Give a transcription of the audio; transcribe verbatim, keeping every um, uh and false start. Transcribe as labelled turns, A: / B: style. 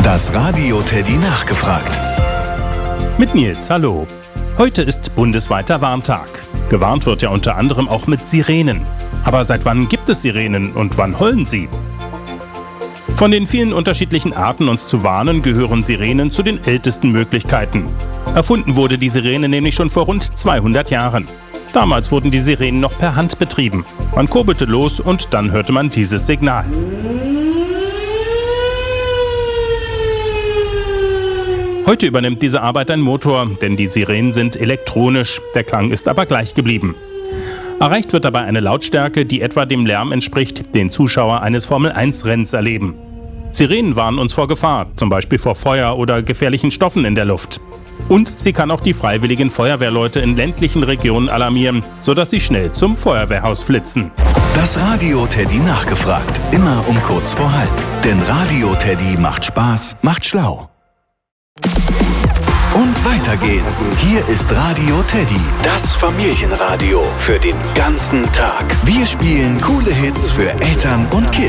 A: Das Radio Teddy nachgefragt.
B: Mit Nils, hallo. Heute ist bundesweiter Warntag. Gewarnt wird ja unter anderem auch mit Sirenen. Aber seit wann gibt es Sirenen und wann heulen sie? Von den vielen unterschiedlichen Arten, uns zu warnen, gehören Sirenen zu den ältesten Möglichkeiten. Erfunden wurde die Sirene nämlich schon vor rund zweihundert Jahren. Damals wurden die Sirenen noch per Hand betrieben. Man kurbelte los und dann hörte man dieses Signal. Heute übernimmt diese Arbeit ein Motor, denn die Sirenen sind elektronisch, der Klang ist aber gleich geblieben. Erreicht wird dabei eine Lautstärke, die etwa dem Lärm entspricht, den Zuschauer eines Formel eins Rennens erleben. Sirenen warnen uns vor Gefahr, zum Beispiel vor Feuer oder gefährlichen Stoffen in der Luft. Und sie kann auch die freiwilligen Feuerwehrleute in ländlichen Regionen alarmieren, sodass sie schnell zum Feuerwehrhaus flitzen.
A: Das Radio Teddy nachgefragt, immer um kurz vor halb. Denn Radio Teddy macht Spaß, macht schlau. Und weiter geht's. Hier ist Radio Teddy, das Familienradio für den ganzen Tag. Wir spielen coole Hits für Eltern und Kids.